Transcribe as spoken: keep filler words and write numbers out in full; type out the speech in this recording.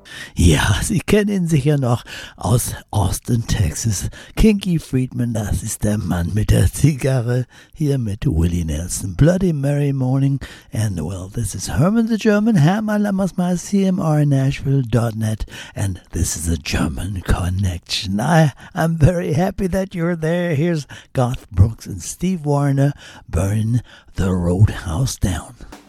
Ja, Sie kennen ihn sicher noch aus Austin, Texas. Kinky Friedman, das ist der Mann mit der Zigarre, hier mit Willie Nelson. Bloody Mary Morning, and well, this is Herman the German, Hermann Lammersmar, C M R Nashville dot net, and this is a German connection. I, I'm very happy that you're there. Here's Garth Brooks and Steve Wariner, Burn the Roadhouse Down.